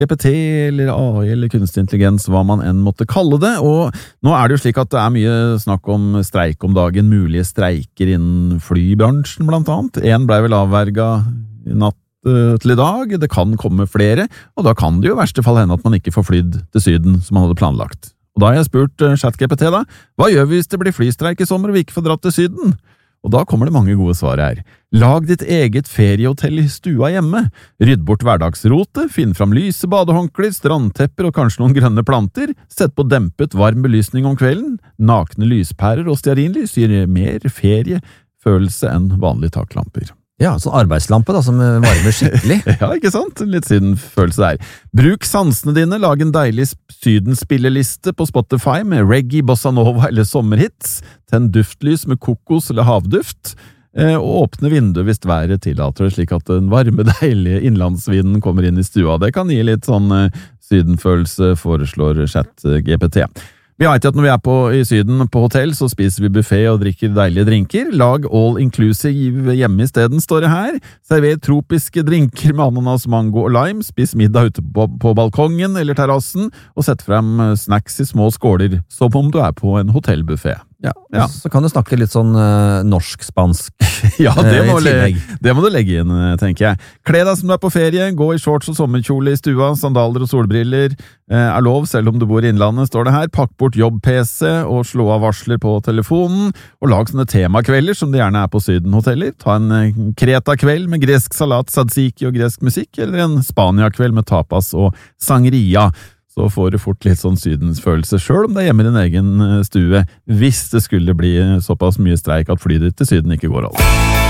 GPT eller AI eller kunstig intelligens, hva man enn måtte kalle det, og nå det jo slik at det mye snakk om streik om dagen, mulige streiker innen flybransjen blant annet. En ble vel avverget i natt til i dag, det kan komme flere, og da kan det jo i verste fall hende at man ikke får flydd til Syden som man hadde planlagt. Og da har jeg spurt ChatGPT da, hva gjør vi hvis det blir flystreik i sommer og vi ikke får dratt til Syden? Og da kommer det mange gode svar her. Lag ditt eget feriehotell i stua hjemme. Rydd bort hverdagsrotet, finn fram lyse badehåndklær, strandtepper og kanskje noen grønne planter. Sett på dempet varm belysning om kvelden. Nakne lyspærer og stearinlys gir mer feriefølelse enn vanlige taklamper. Ja, sånn arbeidslampe da, som varmer skikkelig. Ja, ikke sant? Litt sydenfølelse der. Bruk sansene dine, lag en deilig sydenspilleliste på Spotify med reggae, bossa nova eller sommerhits. Tenn duftlys med kokos eller havduft. Og åpne vinduet hvis været tillater det, slik at den varme, deilige innlandsvinden kommer inn i stua. Det kan gi litt sånn sydenfølelse, foreslår ChatGPT. Vi vet at når vi i Syden på hotell, så spiser vi buffet og drikker deilige drinker. Lag all-inclusive hjemme i stedet, står det her. Server tropiske drinker med ananas, mango og lime. Spis middag ute på balkongen eller terrassen, og sett frem snacks i små skåler, som om du på en hotellbuffet. Ja. Så kan du snakke litt sånn norsk-spansk ja, det må du legge inn, tenker jeg. Kle deg som du på ferie, gå i shorts og sommerkjole i stua, sandaler og solbriller lov, selv om du bor i innlandet, står det her. Pakk bort jobb-PC og slå av varsler på telefonen, og lag sånne temakvelder som det gjerne på Syden-hoteller. Ta en Kreta-kveld med gresk salat, tzatziki og gresk musikk, eller en Spania-kveld med tapas og sangria. Så får du fort litt sånn sydensfølelse, selv om det hjemme i din egen stue, hvis det skulle bli såpass mye streik at flyet ditt til Syden ikke går alt.